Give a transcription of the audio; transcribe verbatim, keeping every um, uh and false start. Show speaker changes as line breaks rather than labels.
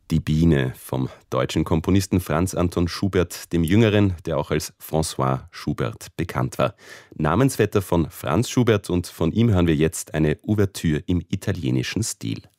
Die Biene vom deutschen Komponisten Franz Anton Schubert dem Jüngeren, der auch als François Schubert bekannt war. Namensvetter von Franz Schubert, und von ihm hören wir jetzt eine Ouvertüre im italienischen Stil.